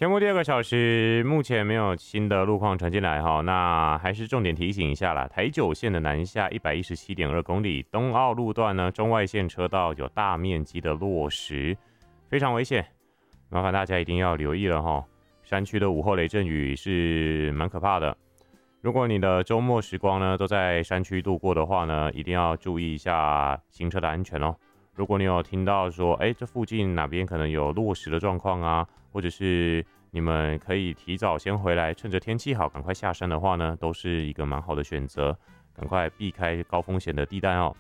节目第二个小时，目前没有新的路况传进来哈，那还是重点提醒一下啦。台九线的南下117.2公里，东澳路段呢，中外线车道有大面积的落石，非常危险，麻烦大家一定要留意了哈。山区的午后雷阵雨是蛮可怕的，如果你的周末时光呢都在山区度过的话呢，一定要注意一下行车的安全哦。如果你有听到说，这附近哪边可能有落石的状况啊，或者是你们可以提早先回来，趁着天气好赶快下山的话呢，都是一个蛮好的选择，赶快避开高风险的地带哦。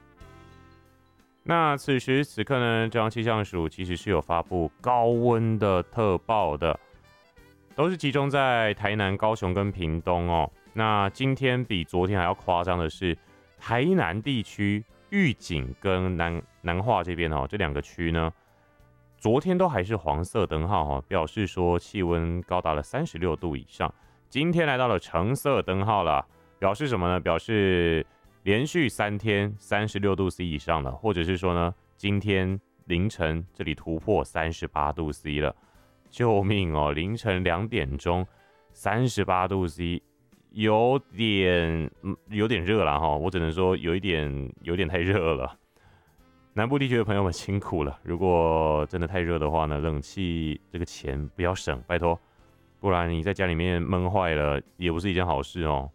那此时此刻呢，中央气象署其实是有发布高温的特报的，都是集中在台南、高雄跟屏东哦。那今天比昨天还要夸张的是，台南地区玉井跟南化这边哦，这两个区呢，昨天都还是黄色灯号哦，表示说气温高达了36度以上。今天来到了橙色灯号了，表示什么呢？表示连续3天36度 C 以上了，或者是说呢，今天凌晨这里突破38度 C 了。救命哦！凌晨2点钟，38度 C， 有点热了哈，我只能说有点太热了。南部地区的朋友们辛苦了，如果真的太热的话呢，冷气这个钱不要省，拜托，不然你在家里面闷坏了也不是一件好事哦。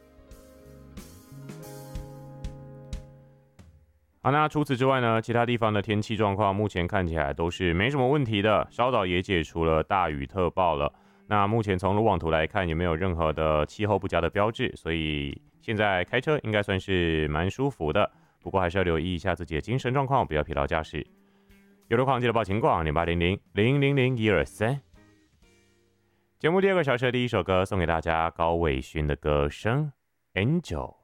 好，那除此之外呢，其他地方的天气状况目前看起来都是没什么问题的，稍早也解除了大雨特报了。那目前从路网图来看，也没有任何的气候不佳的标志，所以现在开车应该算是蛮舒服的。不过还是要留意一下自己的精神状况，不要疲劳驾驶。有路况记得报情况0800-000-123。节目第二个小时的第一首歌送给大家，高伟勋的歌声《Angel》。